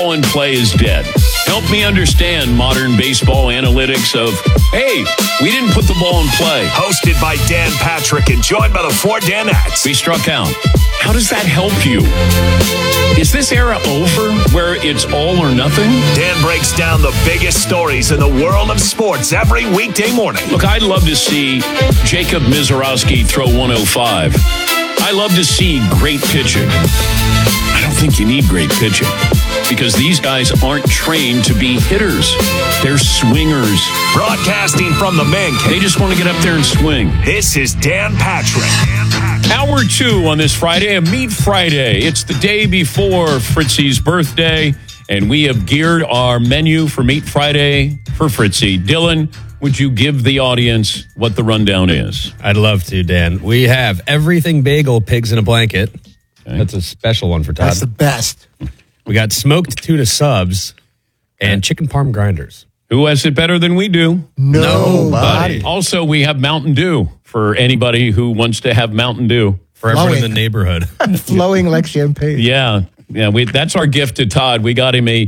ball in play is dead. Help me understand modern baseball analytics of, hey, we didn't put the ball in play. Hosted by Dan Patrick and joined by the four Danettes. We struck out. How does that help you? Is this era over where it's all or nothing? Dan breaks down the biggest stories in the world of sports every weekday morning. Look, I'd love to see Jacob Mizorowski throw 105. I love to see great pitching. I don't think you need great pitching because these guys aren't trained to be hitters. They're swingers. Broadcasting from the man cave. They just want to get up there and swing. This is Dan Patrick. Hour 2 on this Friday, a Meat Friday. It's the day before Fritzy's birthday, and we have geared our menu for Meat Friday for Fritzy. Dylan, would you give the audience what the rundown is? I'd love to, Dan. We have everything bagel, pigs in a blanket. Okay. That's a special one for Todd. That's the best. We got smoked tuna subs and chicken parm grinders. Who has it better than we do? Nobody. Also, we have Mountain Dew for anybody who wants to have Mountain Dew. For everyone in the neighborhood. Flowing like champagne. Yeah. That's our gift to Todd. We got him a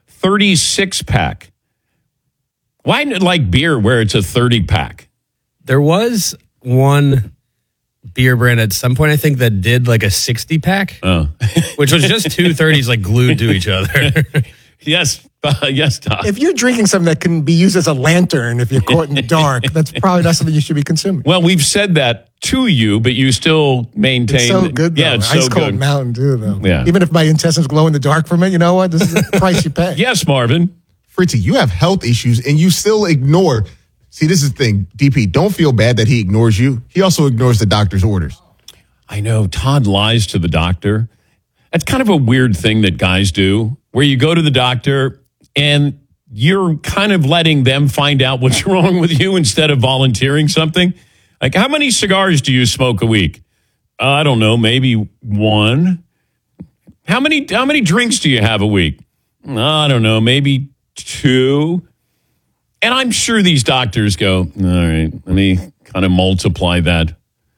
36-pack. Why not like beer where it's a 30-pack? There was one beer brand at some point, I think, that did like a 60-pack, which was just two 30s like glued to each other. Yes, Todd. If you're drinking something that can be used as a lantern if you're caught in the dark, that's probably not something you should be consuming. Well, we've said that to you, but you still maintain. It's so good, though. Yeah, it's Ice so cold good. Mountain Dew, though. Yeah. Even if my intestines glow in the dark from it, you know what? This is the price you pay. Yes, Marvin. Fritzy, you have health issues and you still ignore. See, this is the thing. DP, don't feel bad that he ignores you. He also ignores the doctor's orders. I know. Todd lies to the doctor. That's kind of a weird thing that guys do, where you go to the doctor and you're kind of letting them find out what's wrong with you instead of volunteering something. Like, how many cigars do you smoke a week? I don't know, maybe one. How many drinks do you have a week? I don't know, maybe 2. And I'm sure these doctors go, all right, let me kind of multiply that.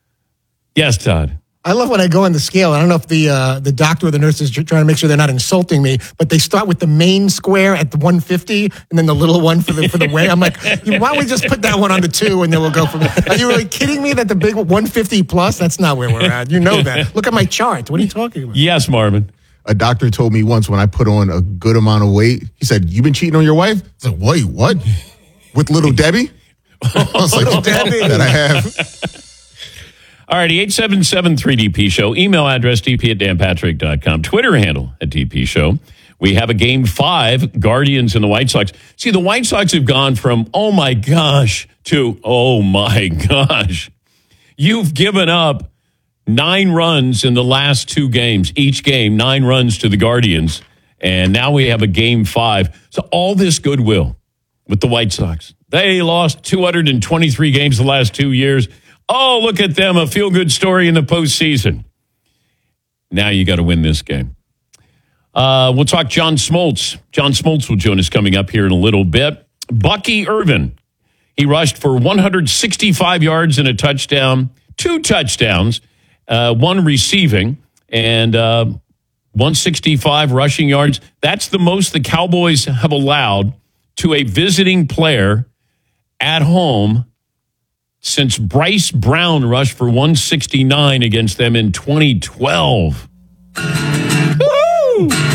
Yes, Todd. I love when I go on the scale. I don't know if the doctor or the nurse is trying to make sure they're not insulting me, but they start with the main square at the 150 and then the little one for the weight. I'm like, why don't we just put that one on the 2 and then we'll go from there? Are you really kidding me that the big 150 plus? That's not where we're at. You know that. Look at my chart. What are you talking about? Yes, Marvin. A doctor told me once when I put on a good amount of weight, he said, "You been cheating on your wife?" I said, "Wait, what? With little Debbie?" I was like, Little Debbie. that I have. All righty, 877-3DP Show. Email address dp@danpatrick.com. Twitter handle @DP Show. We have a Game 5, Guardians and the White Sox. See, the White Sox have gone from, oh my gosh, to, oh my gosh. You've given up 9 runs in the last 2 games. Each game, 9 runs to the Guardians. And now we have a Game 5. So all this goodwill with the White Sox. They lost 223 games the last 2 years. Oh, look at them, a feel-good story in the postseason. Now you got to win this game. We'll talk John Smoltz. John Smoltz will join us coming up here in a little bit. Bucky Irvin. He rushed for 165 yards and a touchdown, 2 touchdowns, 1 receiving, and 165 rushing yards. That's the most the Cowboys have allowed to a visiting player at home since Bryce Brown rushed for 169 against them in 2012. Woo!